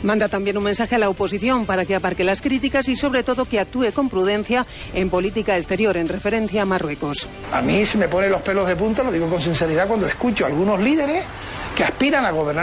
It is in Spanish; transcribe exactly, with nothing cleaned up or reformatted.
Manda también un mensaje a la oposición para que aparque las críticas y sobre todo que actúe con prudencia en política exterior en referencia a Marruecos. A mí se me ponen los pelos de punta, lo digo con sinceridad, cuando escucho a algunos líderes que aspiran a gobernar